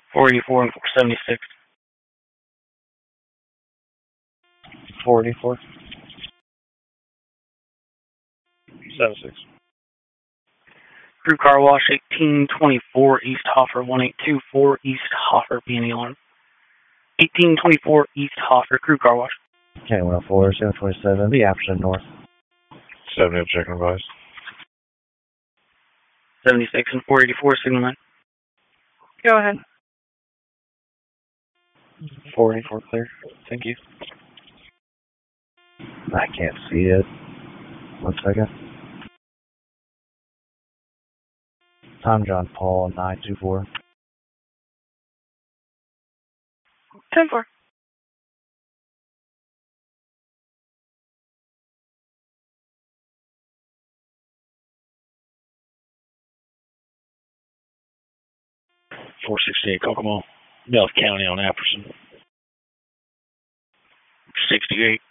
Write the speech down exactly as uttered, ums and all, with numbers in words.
four eighty-four and four seventy-six. four eighty-four. seventy-six. Crew car wash eighteen twenty-four East Hoffer, one eight two four East Hoffer, B and E alarm. eighteen twenty-four East Hoffer, crew car wash. Okay, one oh four, seven twenty-seven, the Appleton North. seventy, check and advise. seventy-six and four eighty-four, signal line. Go ahead. four eighty-four clear. Thank you. I can't see it. One second. Tom John Paul, nine two four. ten four. four sixty-eight, Kokomo. Bell County on Apperson. sixty-eight.